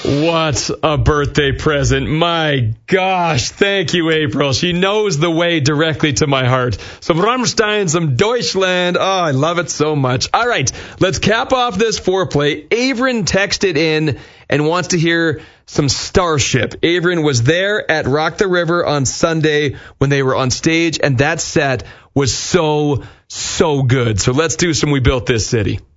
What a birthday present. My gosh. Thank you, April. She knows the way directly to my heart. Some Rammstein, some Deutschland. Oh, I love it so much. All right, let's cap off this foreplay. Averin texted in and wants to hear some Starship. Averin was there at Rock the River on Sunday when they were on stage, and that set was so good. So let's do some We Built This City.